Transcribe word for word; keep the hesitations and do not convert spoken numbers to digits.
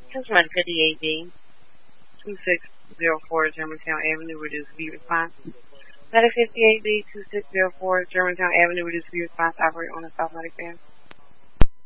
Customer fifty-eight B, two six zero four Germantown Avenue, reduced V response. Medic fifty-eight B, two six zero four Germantown Avenue, reduced V response, operate on a South Medic van.